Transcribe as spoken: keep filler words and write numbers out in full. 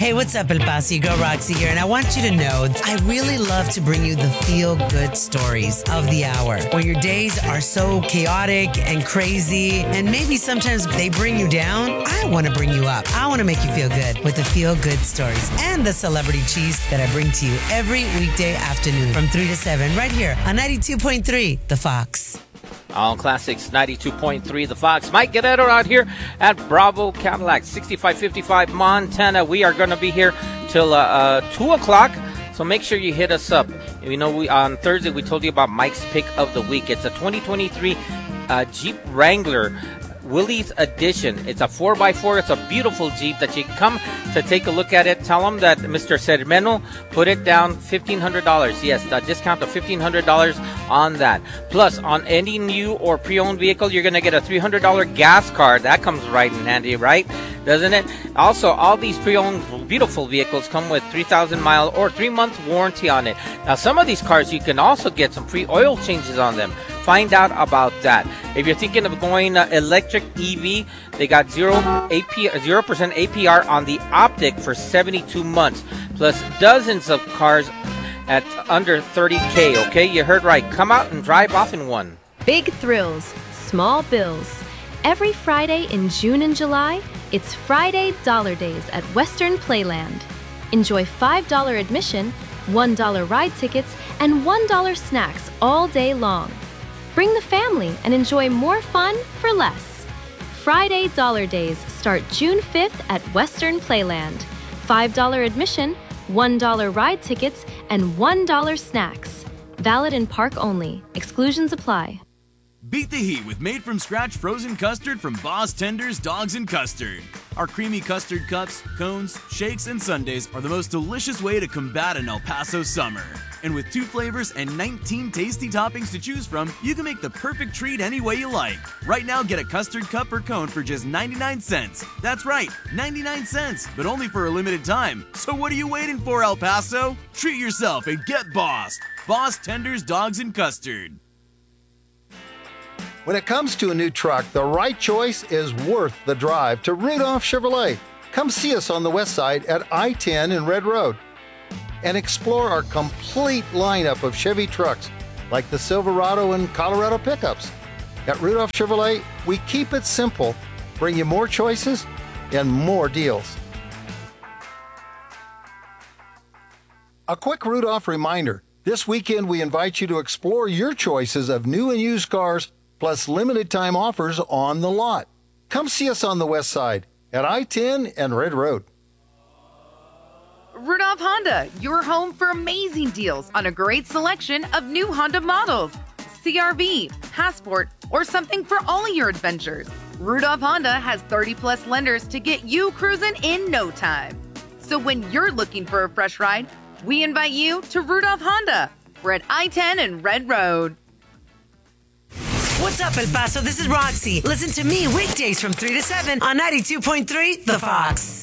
Hey, what's up, El Paso? Your girl Roxy here, and I want you to know I really love to bring you the feel-good stories of the hour. When your days are so chaotic and crazy, and maybe sometimes they bring you down, I want to bring you up. I want to make you feel good with the feel-good stories and the celebrity cheese that I bring to you every weekday afternoon from three to seven right here on ninety-two point three The Fox. All Classics ninety-two point three The Fox. Mike Guerrero out here at Bravo Cadillac, sixty-five fifty-five Montana. We are going to be here till uh, uh, two o'clock, so make sure you hit us up. You know, we on Thursday we told you about Mike's Pick of the Week. It's a twenty twenty-three uh, Jeep Wrangler Willys Edition. It's a four by four. It's a beautiful Jeep that you can come to take a look at it. Tell them that Mister Sermeno put it down fifteen hundred dollars. Yes, a discount of fifteen hundred dollars on that. Plus, on any new or pre-owned vehicle, you're going to get a three hundred dollars gas card. That comes right in handy, right? Doesn't it? Also, all these pre-owned beautiful vehicles come with three thousand mile or three month warranty on it. Now, some of these cars, you can also get some free oil changes on them. Find out about that. If you're thinking of going uh, electric E V, they got zero A P R, zero percent A P R on the Optic for seventy-two months, plus dozens of cars at under thirty K. Okay, you heard right. Come out and drive off in one. Big thrills, small bills. Every Friday in June and July, it's Friday Dollar Days at Western Playland. Enjoy five dollars admission, one dollar ride tickets, and one dollar snacks all day long. Bring the family and enjoy more fun for less. Friday Dollar Days start June fifth at Western Playland. five dollars admission, one dollar ride tickets, and one dollar snacks. Valid in park only. Exclusions apply. Beat the heat with made-from-scratch frozen custard from Boss Tenders Dogs and Custard. Our creamy custard cups, cones, shakes, and sundaes are the most delicious way to combat an El Paso summer. And with two flavors and nineteen tasty toppings to choose from, you can make the perfect treat any way you like. Right now, get a custard cup or cone for just ninety-nine cents. That's right, ninety-nine cents, but only for a limited time. So what are you waiting for, El Paso? Treat yourself and get bossed. Boss Tenders Dogs and Custard. When it comes to a new truck, the right choice is worth the drive to Rudolph Chevrolet. Come see us on the west side at I ten and Red Road and explore our complete lineup of Chevy trucks like the Silverado and Colorado pickups. At Rudolph Chevrolet, we keep it simple, bring you more choices and more deals. A quick Rudolph reminder, this weekend we invite you to explore your choices of new and used cars plus limited time offers on the lot. Come see us on the west side at I ten and Red Road. Rudolph Honda, your home for amazing deals on a great selection of new Honda models. C R V, Passport, or something for all your adventures. Rudolph Honda has thirty plus lenders to get you cruising in no time. So when you're looking for a fresh ride, we invite you to Rudolph Honda. We're at I ten and Red Road. What's up, El Paso? This is Roxy. Listen to me weekdays from three to seven on ninety-two point three The Fox.